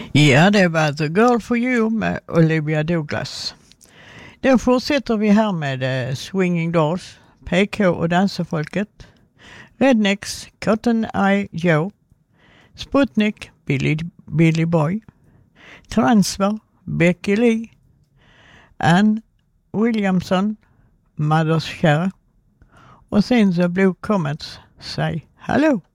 Ja, det var The Girl for You med Olivia Douglas. Då fortsätter vi här med Swinging Doors, PK och Dansefolket, Rednecks, Cotton Eye Joe, Sputnik, Billy Boy, Transfer, Becky Lee, Ann Williamson, Mother's Share och sen The Blue Comets, Say Hello.